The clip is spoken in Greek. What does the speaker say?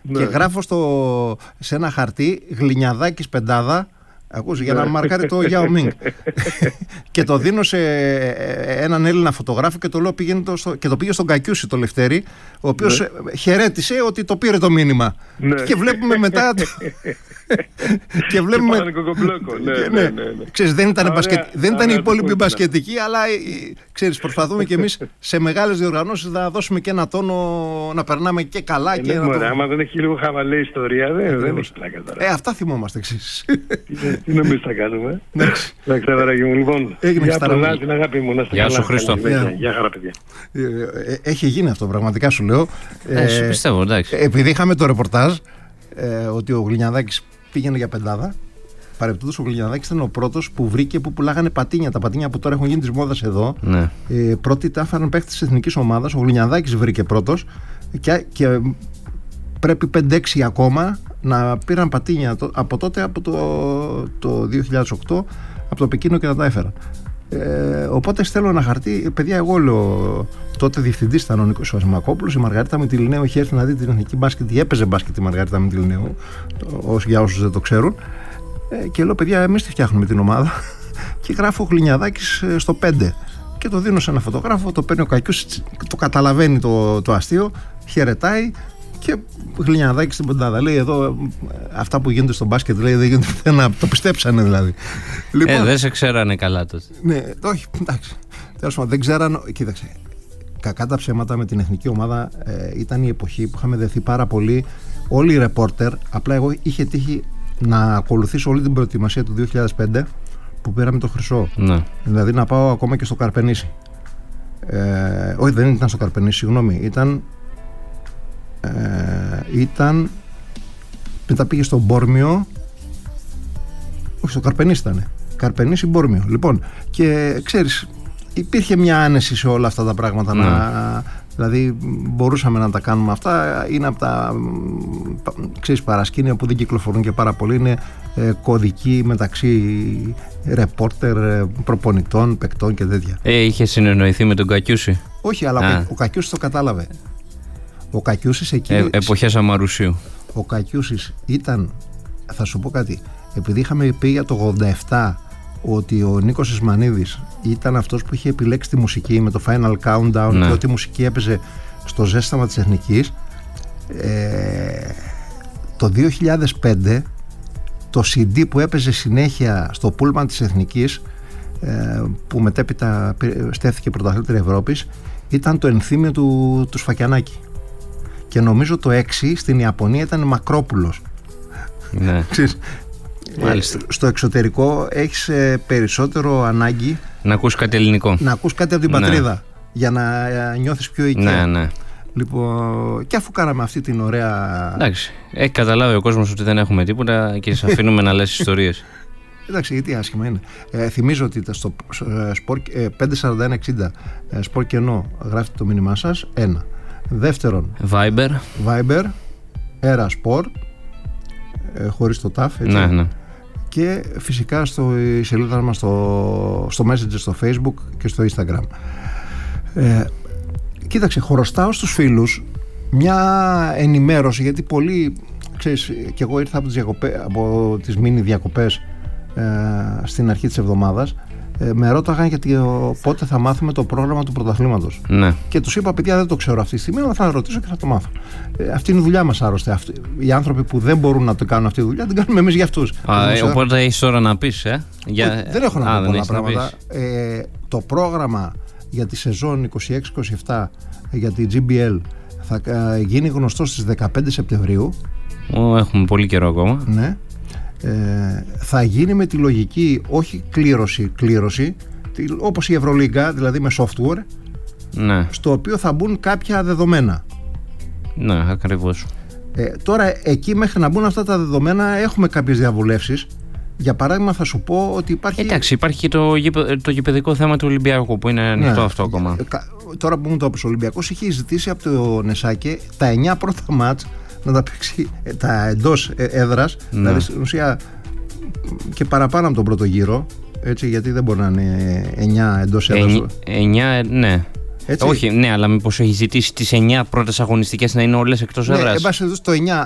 και γράφω σε ένα χαρτί Γλινιαδάκης πεντάδα. Ακούς, για να μαρκάρει το Γιάο Μινγκ. Και το δίνω σε έναν Έλληνα φωτογράφο και το λέω και το πήγε στον Κακιούση το Λευτέρη, ο οποίος χαιρέτησε ότι το πήρε το μήνυμα. Και βλέπουμε μετά. Και βλέπουμε. Ναι. Ξέρεις, δεν ήταν η υπόλοιπη μπασκετική, αλλά ξέρεις, προσπαθούμε κι εμείς σε μεγάλες διοργανώσεις να δώσουμε και ένα τόνο, να περνάμε και καλά. Άμα δεν έχει λίγο χαβαλέ ιστορία, δεν έχει πλάκα τώρα. Αυτά θυμόμαστε εξής. Τι νομίζεις θα κάνουμε. Εντάξει, αγοράκι μου, λοιπόν. Για πολλά την αγάπη μου, να είστε καλά. Γεια σου, Χρήστο. Γεια χαρά, παιδιά. Έχει γίνει αυτό, πραγματικά σου λέω. Σου πιστεύω, εντάξει. Επειδή είχαμε το ρεπορτάζ ότι ο Γλινιαδάκης πήγαινε για πεντάδα, παρεπτόντως ο Γλινιαδάκης ήταν ο πρώτος που βρήκε που πουλάγανε πατίνια. Τα πατίνια που τώρα έχουν γίνει της μόδας εδώ. Ναι. Πρώτοι τα έφεραν παίκτες της εθνικής ομάδας. Ο Γλινιαδάκης βρήκε πρώτος και πρέπει 5-6 ακόμα να πήραν πατίνια από τότε, από το 2008, από το Πεκίνο, και να τα έφεραν. Οπότε στέλνω ένα χαρτί, παιδιά, εγώ λέω, τότε διευθυντής ήταν ο Νίκος Ασημακόπουλος, η Μαργαρίτα Μητυλινέου είχε έρθει να δει την εθνική μπάσκετ, έπαιζε μπάσκετ η Μαργαρίτα Μητυλινέου, για όσους δεν το ξέρουν, και λέω, παιδιά, εμείς τη φτιάχνουμε την ομάδα. Και γράφω Γλινιαδάκης στο 5 και το δίνω σε ένα φωτογράφο, το παίρνει ο Κακιούς, το καταλαβαίνει το αστείο, χαιρετάει. Και Γλινιαδάκη στην πεντάδα. Λέει, εδώ αυτά που γίνονται στο μπάσκετ, λέει, δεν γίνονται πουθενά. Το πιστέψανε δηλαδή. Λοιπόν, δεν σε ξέρανε καλά τότε. Ναι, όχι, εντάξει. Τέλος πάντων, δεν ξέρανε. Κοίταξε. Κακά τα ψέματα, με την εθνική ομάδα ήταν η εποχή που είχαμε δεθεί πάρα πολύ. Όλοι οι ρεπόρτερ. Απλά εγώ είχε τύχει να ακολουθήσω όλη την προετοιμασία του 2005 που πήραμε το χρυσό. Ναι. Δηλαδή να πάω ακόμα και στο Καρπενήσι. Όχι, δεν ήταν στο Καρπενήσι, συγγνώμη. Ήταν μετά πήγε στο Μπόρμιο, όχι, στο Καρπενήσι ήταν, Καρπενήσι Μπόρμιο. Λοιπόν, και ξέρεις, υπήρχε μια άνεση σε όλα αυτά τα πράγματα. Δηλαδή μπορούσαμε να τα κάνουμε αυτά. Είναι από τα, ξέρεις, παρασκήνια που δεν κυκλοφορούν και πάρα πολύ. Είναι κωδικοί μεταξύ ρεπόρτερ, προπονητών, παικτών και τέτοια. Είχε συνεννοηθεί με τον Κακιούση? Όχι, αλλά ο Κακιούσης το κατάλαβε. Ο Κακιούσης εκεί. Εποχές Αμαρουσίου. Ο Κακιούσης ήταν, θα σου πω κάτι, επειδή είχαμε πει για το 87 ότι ο Νίκος Ισμανίδης ήταν αυτός που είχε επιλέξει τη μουσική με το Final Countdown, ναι, και ότι η μουσική έπαιζε στο ζέσταμα της εθνικής. Το 2005 το CD που έπαιζε συνέχεια στο πούλμαν της εθνικής, που μετέπειτα στέφθηκε πρωταθλήτρια Ευρώπης, ήταν το ενθύμιο του Σφακιανάκη. Και νομίζω το 6 στην Ιαπωνία ήταν Μακρόπουλος. Ναι. Στο εξωτερικό έχεις περισσότερο ανάγκη να ακούς κάτι ελληνικό, να ακούς κάτι από την πατρίδα, ναι, για να νιώθεις πιο οικία. Ναι, ναι. Λοιπόν, και αφού κάναμε αυτή την ωραία. Εντάξει, έχει καταλάβει ο κόσμος ότι δεν έχουμε τίποτα και σε αφήνουμε να λες ιστορίες. Εντάξει, γιατί άσχημα είναι. Θυμίζω ότι στο 54160 Σπορ Κενό γράφετε το μήνυμά σας. Ένα. Δεύτερον, Viber Era Sport, χωρίς το TAF, έτσι. Ναι, ναι. Και φυσικά η σελίδα μας στο Messenger, στο Facebook και στο Instagram. Κοίταξε, χρωστάω στους φίλους μια ενημέρωση, γιατί πολλοί, ξέρεις, και εγώ ήρθα από τις μίνι διακοπές στην αρχή της εβδομάδας, με ρώταγαν γιατί πότε θα μάθουμε το πρόγραμμα του πρωταθλήματος. Ναι. Και τους είπα, παιδιά, δεν το ξέρω αυτή τη στιγμή, αλλά θα ρωτήσω και θα το μάθω. Αυτή είναι η δουλειά μας, άρρωστε. Οι άνθρωποι που δεν μπορούν να το κάνουν αυτή τη δουλειά, την κάνουμε εμείς για αυτούς. Οπότε έχεις ώρα να πεις, Δεν έχω να πω πολλά πράγματα. Το πρόγραμμα για τη σεζόν 26-27 για τη GBL θα γίνει γνωστό στις 15 Σεπτεμβρίου. Έχουμε πολύ καιρό ακόμα. Ναι. Θα γίνει με τη λογική, όχι κλήρωση, όπως η Ευρωλίγκα, δηλαδή με software, ναι, στο οποίο θα μπουν κάποια δεδομένα. Ναι, ακριβώς. Τώρα εκεί μέχρι να μπουν αυτά τα δεδομένα έχουμε κάποιες διαβουλεύσεις. Για παράδειγμα, θα σου πω ότι υπάρχει. Εντάξει, υπάρχει και το γηπεδικό θέμα του Ολυμπιακού που είναι ανοιχτό, ναι, αυτό ακόμα. Τώρα που μου το είπε, ο Ολυμπιακός είχε ζητήσει από το Νεσάκε τα 9 πρώτα μάτς να τα παίξει τα εντός έδρας, ναι, δηλαδή στην ουσία και παραπάνω από τον πρώτο γύρο, έτσι, γιατί δεν μπορεί να είναι 9 εντός έδρας. 9, ναι. Έτσι. Όχι, ναι, αλλά μήπως έχει ζητήσει τις 9 πρώτες αγωνιστικές να είναι όλες εκτός έδρας. Εν πάση περιπτώσει, το 9